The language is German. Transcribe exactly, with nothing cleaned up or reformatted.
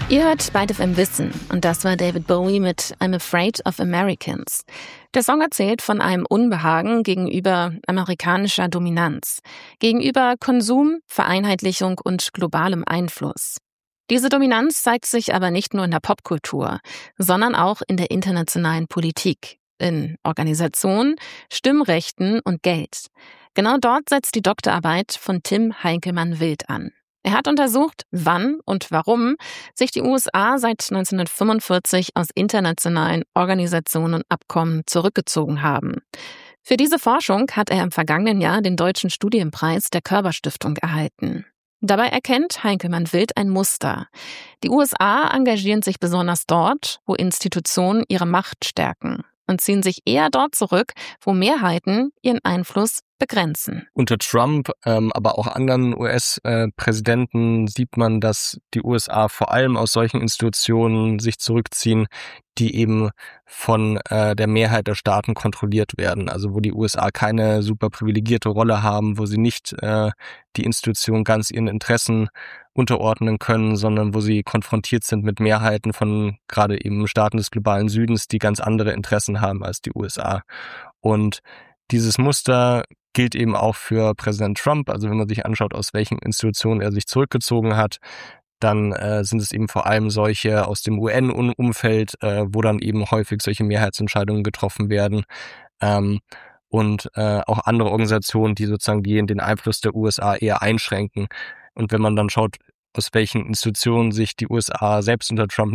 Ihr hört Byte F M Wissen und das war David Bowie mit I'm Afraid of Americans. Der Song erzählt von einem Unbehagen gegenüber amerikanischer Dominanz, gegenüber Konsum, Vereinheitlichung und globalem Einfluss. Diese Dominanz zeigt sich aber nicht nur in der Popkultur, sondern auch in der internationalen Politik, in Organisationen, Stimmrechten und Geld. Genau dort setzt die Doktorarbeit von Tim Heynkelmann-Wild an. Er hat untersucht, wann und warum sich die U S A seit neunzehnhundertfünfundvierzig aus internationalen Organisationen und Abkommen zurückgezogen haben. Für diese Forschung hat er im vergangenen Jahr den Deutschen Studienpreis der Körber-Stiftung erhalten. Dabei erkennt Heynkelmann-Wild ein Muster. Die U S A engagieren sich besonders dort, wo Institutionen ihre Macht stärken und ziehen sich eher dort zurück, wo Mehrheiten ihren Einfluss begrenzen. Unter Trump, ähm, aber auch anderen U S-Präsidenten sieht man, dass die U S A vor allem aus solchen Institutionen sich zurückziehen, die eben von äh, der Mehrheit der Staaten kontrolliert werden. Also wo die U S A keine super privilegierte Rolle haben, wo sie nicht äh, die Institution ganz ihren Interessen unterordnen können, sondern wo sie konfrontiert sind mit Mehrheiten von gerade eben Staaten des globalen Südens, die ganz andere Interessen haben als die U S A. Und dieses Muster gilt eben auch für Präsident Trump. Also wenn man sich anschaut, aus welchen Institutionen er sich zurückgezogen hat, dann äh, sind es eben vor allem solche aus dem U N-Umfeld, äh, wo dann eben häufig solche Mehrheitsentscheidungen getroffen werden. Ähm, und äh, auch andere Organisationen, die sozusagen die, den Einfluss der U S A eher einschränken. Und wenn man dann schaut, aus welchen Institutionen sich die U S A selbst unter Trump